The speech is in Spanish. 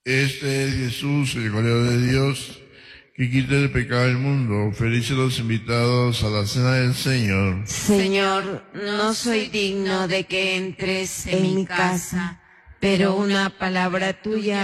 Este es Jesús, el Cordero de Dios, que quita el pecado del mundo. Felices los invitados a la cena del Señor. Señor, no soy digno de que entres en mi casa, pero una palabra tuya